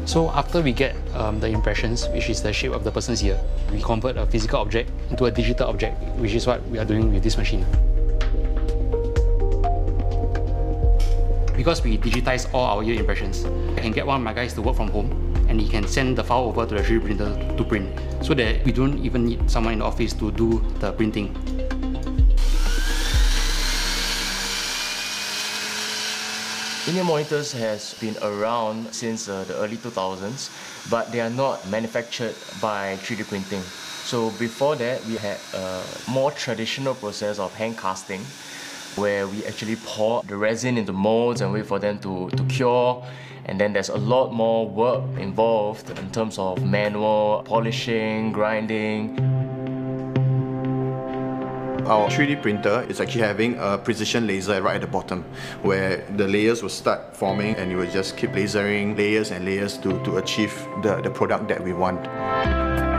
So after we get the impressions, which is the shape of the person's ear, we convert a physical object into a digital object, which is what we are doing with this machine. Because we digitize all our ear impressions, I can get one of my guys to work from home and he can send the file over to the 3D printer to print, so that we don't even need someone in the office to do the printing. In-ear monitors has been around since the early 2000s, but they are not manufactured by 3D printing. So before that, we had a more traditional process of hand casting, where we actually pour the resin into molds and wait for them to cure. And then there's a lot more work involved in terms of manual polishing, grinding. Our 3D printer is actually having a precision laser right at the bottom, where the layers will start forming and you will just keep lasering layers and layers to achieve the product that we want.